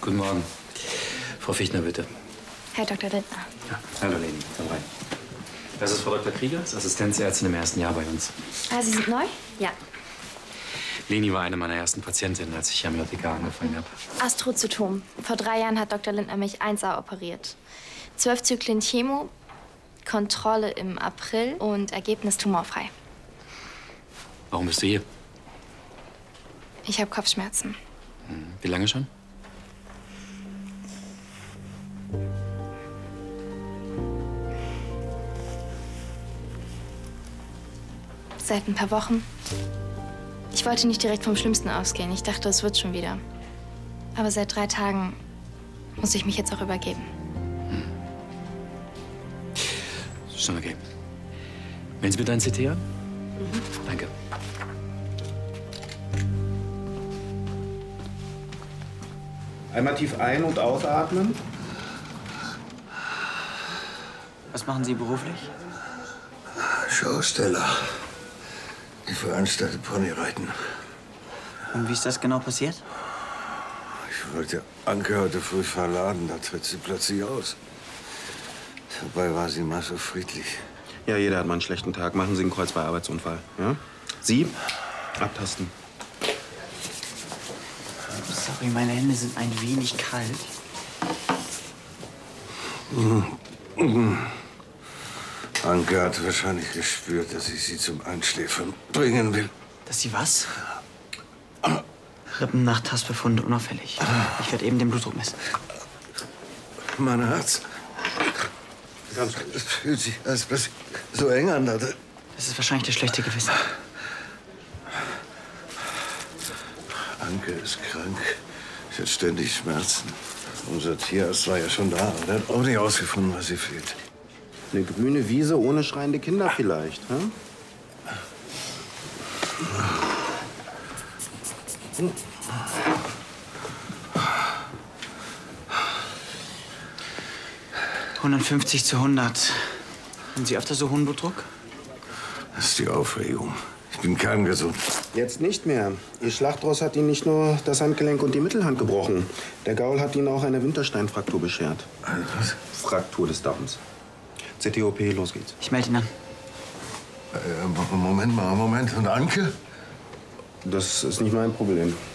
Guten Morgen. Frau Fichtner, bitte. Herr Dr. Lindner. Ja, hallo, Leni. Komm rein. Das ist Frau Dr. Krieger, ist Assistenzärztin im ersten Jahr bei uns. Ah, Sie sind neu? Ja. Leni war eine meiner ersten Patientinnen, als ich am JTK angefangen habe. Astrozytom. Vor 3 Jahren hat Dr. Lindner mich 1A operiert. 12 Zyklen Chemo, Kontrolle im April und Ergebnis tumorfrei. Warum bist du hier? Ich habe Kopfschmerzen. Wie lange schon? Seit ein paar Wochen. Ich wollte nicht direkt vom Schlimmsten ausgehen. Ich dachte, es wird schon wieder. Aber seit 3 Tagen muss ich mich jetzt auch übergeben. Schon okay. Wenn Sie bitte ein CT an? Danke. Einmal tief ein- und ausatmen. Was machen Sie beruflich? Schausteller. Ich veranstalte Ponyreiten. Und wie ist das genau passiert? Ich wollte Anke heute früh verladen, da tritt sie plötzlich aus. Dabei war sie mal so friedlich. Ja, jeder hat mal einen schlechten Tag. Machen Sie einen Kreuzbei-Arbeitsunfall. Ja? Sie abtasten. Sorry, meine Hände sind ein wenig kalt. Anke hat wahrscheinlich gespürt, dass ich sie zum Einschläfern bringen will. Dass Sie was? Rippen nach Tastbefund unauffällig. Ich werde eben den Blutdruck messen. Mein Herz. Es fühlt sich als was so eng an. Das ist wahrscheinlich das schlechte Gewissen. Anke ist krank. Sie hat ständig Schmerzen. Unser Tierarzt war ja schon da. Er hat auch nicht ausgefunden, was ihr fehlt. Eine grüne Wiese ohne schreiende Kinder vielleicht. Hm? ...150/100. Haben Sie öfter so hohen Blutdruck? Das ist die Aufregung. Ich bin kerngesund. Jetzt nicht mehr. Ihr Schlachtross hat Ihnen nicht nur das Handgelenk und die Mittelhand gebrochen. Der Gaul hat Ihnen auch eine Wintersteinfraktur beschert. Was? Fraktur des Daumens. CT-OP, los geht's. Ich melde ihn an. Moment mal, Moment. Und Anke? Das ist nicht mein Problem.